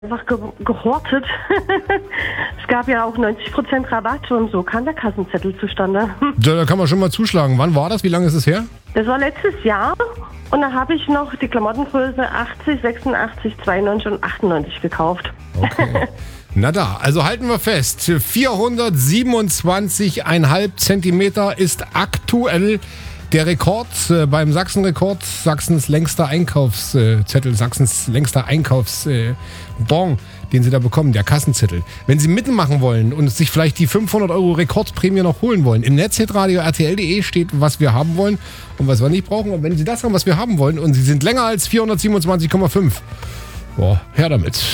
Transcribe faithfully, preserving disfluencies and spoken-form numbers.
einfach ge gehortet. Es gab ja auch neunzig Prozent Rabatt und so kam der Kassenzettel zustande. Ja, da kann man schon mal zuschlagen. Wann war das? Wie lange ist es her? Das war letztes Jahr und da habe ich noch die Klamottengröße achtzig, sechsundachtzig, zweiundneunzig und achtundneunzig gekauft. Okay. Na da, also halten wir fest, vierhundertsiebenundzwanzig Komma fünf Zentimeter ist aktuell der Rekord äh, beim Sachsen-Rekord, Sachsens längster Einkaufszettel, Sachsens längster Einkaufsbon, äh, den Sie da bekommen, der Kassenzettel. Wenn Sie mitmachen wollen und sich vielleicht die fünfhundert Euro Rekordprämie noch holen wollen, im Netz hitradio R T L punkt de steht, was wir haben wollen und was wir nicht brauchen. Und wenn Sie das haben, was wir haben wollen und Sie sind länger als vierhundertsiebenundzwanzig Komma fünf, boah, her damit.